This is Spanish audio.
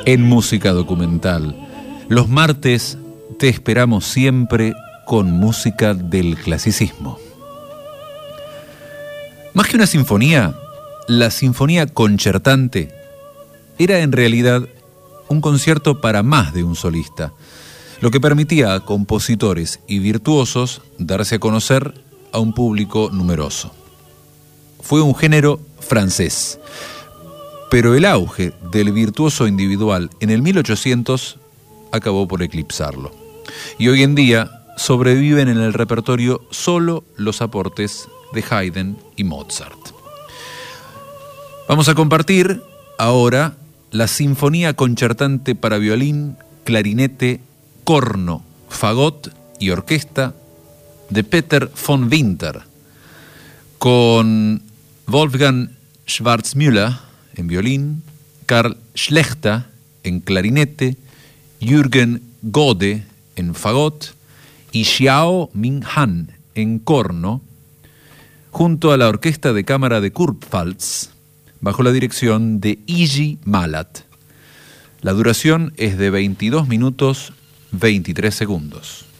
en música documental. Los martes te esperamos siempre con música del clasicismo. Más que una sinfonía, la Sinfonía Concertante era en realidad un concierto para más de un solista, lo que permitía a compositores y virtuosos darse a conocer a un público numeroso. Fue un género francés, pero el auge del virtuoso individual en el 1800 acabó por eclipsarlo. Y hoy en día sobreviven en el repertorio solo los aportes de Haydn y Mozart. Vamos a compartir ahora la Sinfonía Concertante para violín, clarinete, corno, fagot y orquesta de Peter von Winter, con Wolfgang Schwarzmüller en violín, Karl Schlechter en clarinete, Jürgen Gode en fagot y Xiao Ming-han en corno, junto a la Orquesta de Cámara de Kurpfalz, bajo la dirección de Iji Malat. La duración es de 22 minutos 23 segundos.